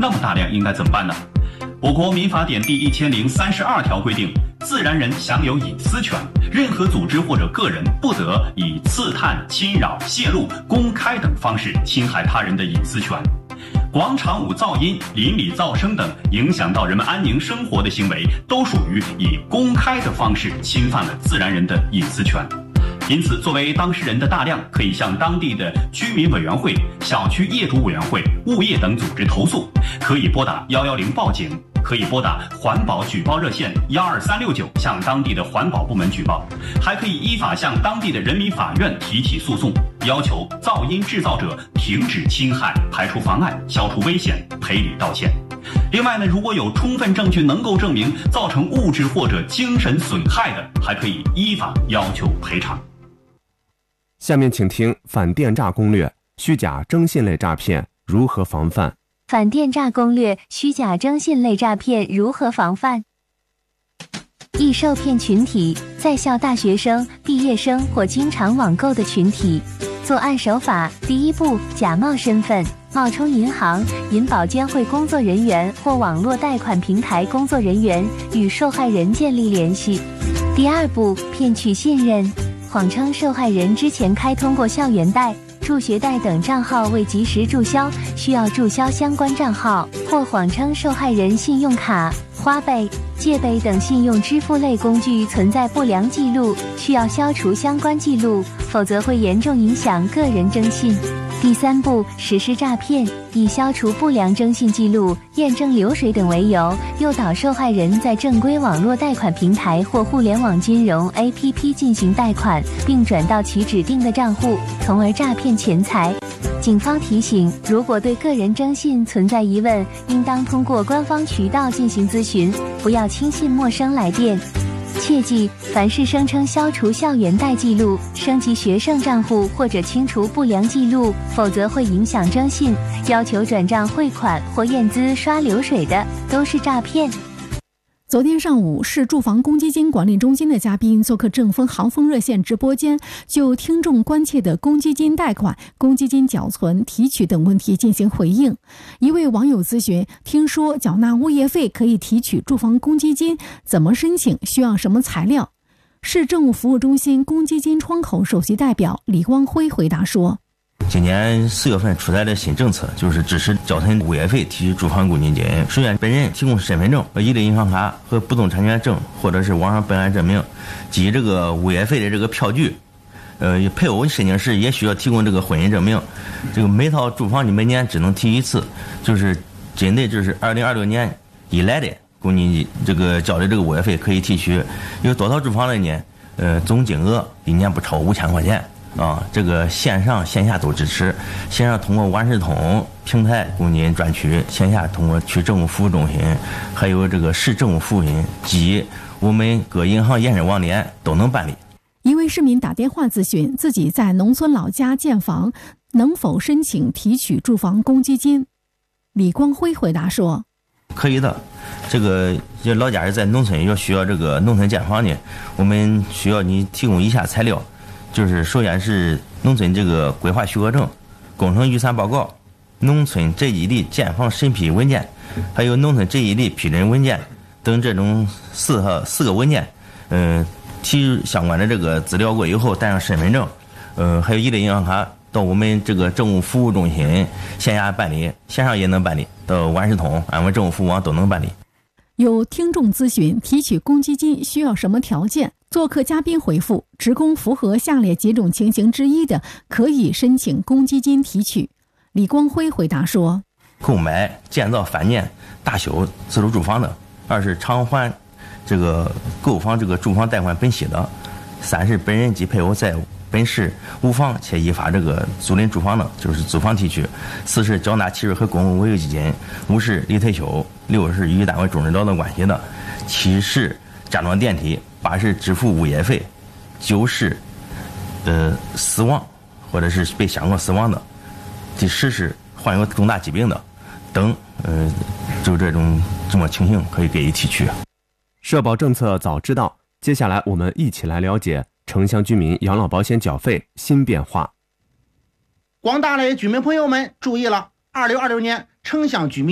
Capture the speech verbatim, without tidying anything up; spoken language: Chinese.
那么大量应该怎么办呢？我国民法典第一千零三十二条规定，自然人享有隐私权，任何组织或者个人不得以刺探、侵扰、泄露、公开等方式侵害他人的隐私权。广场舞噪音、邻里噪声等影响到人们安宁生活的行为，都属于以公开的方式侵犯了自然人的隐私权。因此，作为当事人的大量可以向当地的居民委员会、小区业主委员会、物业等组织投诉，可以拨打一一零报警，可以拨打环保举报热线一二三六九向当地的环保部门举报，还可以依法向当地的人民法院提起诉讼，要求噪音制造者停止侵害、排除妨碍、消除危险、赔礼道歉。另外呢，如果有充分证据能够证明造成物质或者精神损害的，还可以依法要求赔偿。 下面请听反电诈攻略：虚假征信类诈骗如何防范？ 反电诈攻略：虚假征信类诈骗如何防范？易受骗群体：在校大学生、毕业生或经常网购的群体。作案手法：第一步，假冒身份，冒充银行、银保监会工作人员或网络贷款平台工作人员，与受害人建立联系。第二步，骗取信任，谎称受害人之前开通过校园贷、助学贷等账号未及时注销，需要注销相关账号，或谎称受害人信用卡、花呗、借呗等信用支付类工具存在不良记录，需要消除相关记录，否则会严重影响个人征信。第三步，实施诈骗，以消除不良征信记录、验证流水等为由，诱导受害人在正规网络贷款平台或互联网金融 A P P 进行贷款，并转到其指定的账户，从而诈骗钱财。警方提醒，如果对个人征信存在疑问，应当通过官方渠道进行咨询，不要轻信陌生来电。切记，凡是声称消除校园贷记录、升级学生账户或者清除不良记录，否则会影响征信，要求转账汇款或验资刷流水的，都是诈骗。 昨天上午，市住房公积金管理中心的嘉宾做客正风航风热线直播间，就听众关切的公积金贷款、公积金缴存、提取等问题进行回应。一位网友咨询，听说缴纳物业费可以提取住房公积金，怎么申请？需要什么材料？市政务服务中心公积金窗口首席代表李光辉回答说， 今年四月份出台的新政策，就是支持缴存物业费提取住房公积金。首先，本人提供身份证、一类银行卡和不动产权证，或者是网上本案证明及这个物业费的这个票据。呃，配偶申请时也需要提供这个婚姻证明。这个每套住房你每年只能提一次，就是针对就是二零二六年以来的公积金这个交的这个物业费可以提取。有多套住房的呢？呃，总金额一年不超五千块钱。啊，这个线上线下都支持。线上通过万事通平台公积金专区，线下通过区政务服务中心，还有这个市政务服务中心及我们各银行延伸网点都能办理。 一位市民打电话咨询自己在农村老家建房，能否申请提取住房公积金？李光辉回答说， 可以的。这个老家人在农村要需要这个农村建房呢，我们需要你提供以下材料。就是首先是农村这个规划许可证、工程预算报告、农村这一类建房审批文件，还有农村这一类批准文件等这种四个四个文件，嗯，提相关的这个资料过以后，带上身份证，呃，还有一类银行卡，到我们这个政务服务中心线下办理，线上也能办理，到万事通、俺们政务服务网都能办理。 有听众咨询提取公积金需要什么条件？做客嘉宾回复，职工符合下列几种情形之一的，可以申请公积金提取。李光辉回答说， 购买、建造、翻建、大修自住住房的；二是偿还这个购房这个住房贷款本息的；三是本人及配偶在本市无房且依法这个租赁住房的，就是租房提取；四是缴纳契约和公共维护基金；五是离退休；六是与单位终止劳动关系的；七是加装电梯；八是支付物业费；九是呃死亡或者是被相关死亡的；第十是患有重大疾病的等，呃，就这种这么情形可以给予提取。 社保政策早知道，接下来我们一起来了解城乡居民养老保险缴费新变化。 广大的居民朋友们注意了，二零二六年城乡居民